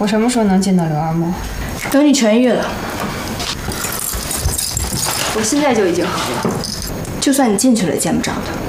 我什么时候能见到刘二木？ 等你痊愈了。我现在就已经好了，就算你进去了也见不着他。